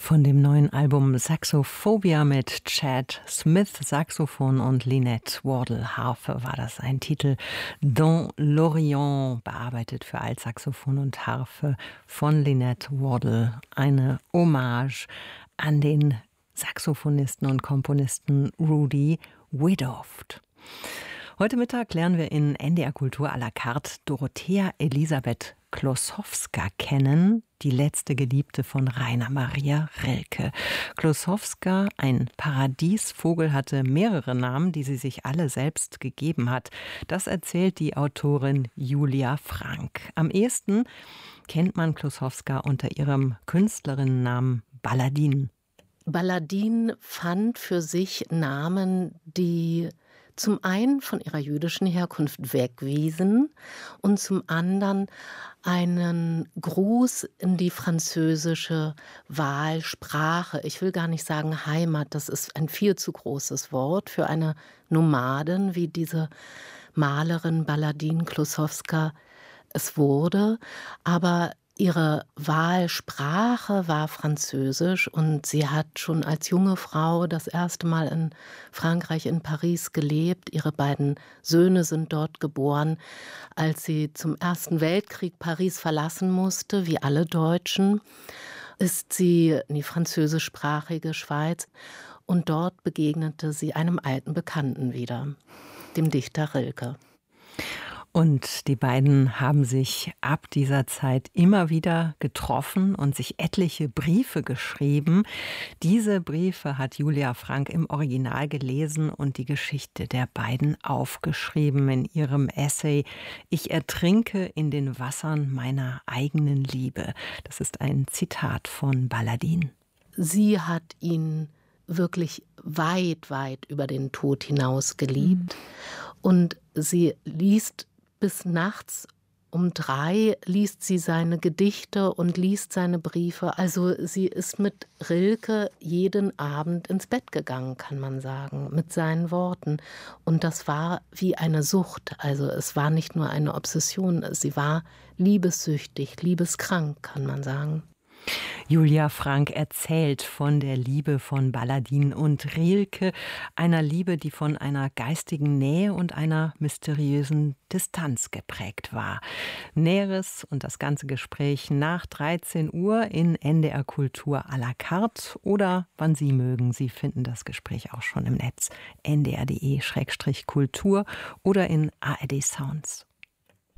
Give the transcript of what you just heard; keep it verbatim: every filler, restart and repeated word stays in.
Von dem neuen Album Saxophobia mit Chad Smith, Saxophon, und Lynette Wardle, Harfe, war das ein Titel. Dans l'Orient, bearbeitet für Altsaxophon und Harfe von Lynette Wardle. Eine Hommage an den Saxophonisten und Komponisten Rudy Widoft. Heute Mittag lernen wir in N D R Kultur à la carte Dorothea Elisabeth Klossowska kennen, die letzte Geliebte von Rainer Maria Rilke. Klossowska, ein Paradiesvogel, hatte mehrere Namen, die sie sich alle selbst gegeben hat. Das erzählt die Autorin Julia Frank. Am ehesten kennt man Klossowska unter ihrem Künstlerinnennamen Balladin. Balladin fand für sich Namen, die zum einen von ihrer jüdischen Herkunft wegwiesen und zum anderen einen Gruß in die französische Wahlsprache. Ich will gar nicht sagen Heimat, das ist ein viel zu großes Wort für eine Nomadin, wie diese Malerin Balladin Klossowska es wurde. Aber ihre Wahlsprache war Französisch und sie hat schon als junge Frau das erste Mal in Frankreich, in Paris gelebt. Ihre beiden Söhne sind dort geboren. Als sie zum Ersten Weltkrieg Paris verlassen musste, wie alle Deutschen, ist sie in die französischsprachige Schweiz und dort begegnete sie einem alten Bekannten wieder, dem Dichter Rilke. Und die beiden haben sich ab dieser Zeit immer wieder getroffen und sich etliche Briefe geschrieben. Diese Briefe hat Julia Frank im Original gelesen und die Geschichte der beiden aufgeschrieben in ihrem Essay »Ich ertrinke in den Wassern meiner eigenen Liebe«. Das ist ein Zitat von Balladin. Sie hat ihn wirklich weit, weit über den Tod hinaus geliebt. Mhm. Und sie liest bis nachts um drei, liest sie seine Gedichte und liest seine Briefe. Also sie ist mit Rilke jeden Abend ins Bett gegangen, kann man sagen, mit seinen Worten. Und das war wie eine Sucht. Also es war nicht nur eine Obsession, sie war liebessüchtig, liebeskrank, kann man sagen. Julia Frank erzählt von der Liebe von Balladin und Rilke, einer Liebe, die von einer geistigen Nähe und einer mysteriösen Distanz geprägt war. Näheres und das ganze Gespräch nach dreizehn Uhr in N D R Kultur à la carte oder wann Sie mögen. Sie finden das Gespräch auch schon im Netz n d r punkt d e Schrägstrich Kultur oder in A R D Sounds.